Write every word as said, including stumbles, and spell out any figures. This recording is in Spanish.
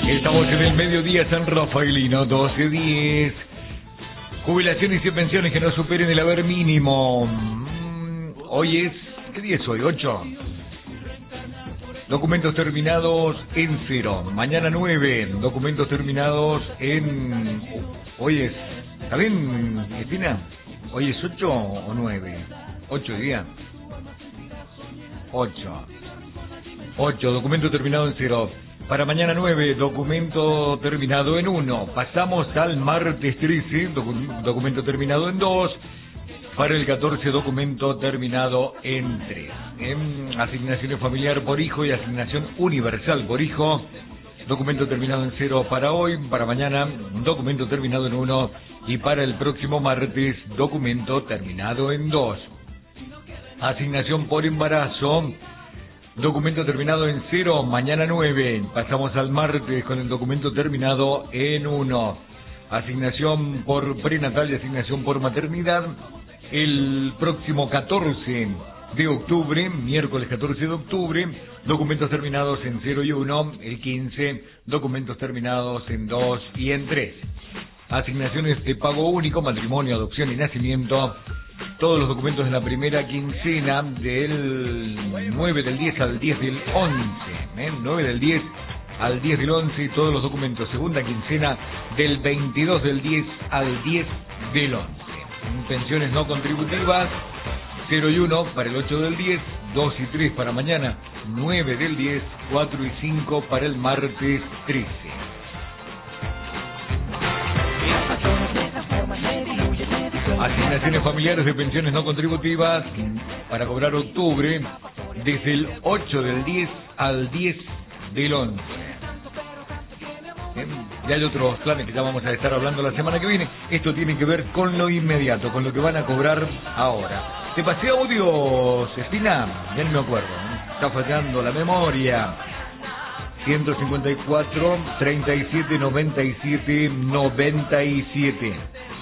Estamos en el mediodía San Rafaelino, doce diez. Jubilaciones y pensiones que no superen el haber mínimo. Hoy es... ¿Qué día es hoy? ocho. Documentos terminados en cero. Mañana nueve. Documentos terminados en... Hoy es... ¿Está bien, Cristina? ¿Hoy es ocho o nueve? ocho día. ocho. ocho. Documento terminado en cero. Para mañana nueve, documento terminado en uno. Pasamos al martes trece, docu- documento terminado en dos. Para el catorce, documento terminado en tres. En asignaciones familiar por hijo y asignación universal por hijo, documento terminado en cero para hoy. Para mañana, documento terminado en uno. Y para el próximo martes, documento terminado en dos. Asignación por embarazo, documento terminado en cero, mañana nueve. Pasamos al martes con el documento terminado en uno. Asignación por prenatal y asignación por maternidad. El próximo catorce de octubre, miércoles catorce de octubre, documentos terminados en cero y uno. El quince, documentos terminados en dos y en tres. Asignaciones de pago único, matrimonio, adopción y nacimiento. Todos los documentos de la primera quincena del nueve del diez al diez del once. ¿eh? nueve del diez al diez del once y todos los documentos. Segunda quincena del veintidós del diez al diez del once. Pensiones no contributivas, cero y uno para el ocho del diez, dos y tres para mañana, nueve del diez, cuatro y cinco para el martes trece. Asignaciones familiares de pensiones no contributivas para cobrar octubre desde el ocho del diez al diez del once. ¿Eh? Y hay otros planes que ya vamos a estar hablando la semana que viene. Esto tiene que ver con lo inmediato, con lo que van a cobrar ahora. ¿Te pasé audios, Espina? Ya no me acuerdo, ¿eh? Está fallando la memoria. ciento cincuenta y cuatro, treinta y siete, noventa y siete, noventa y siete.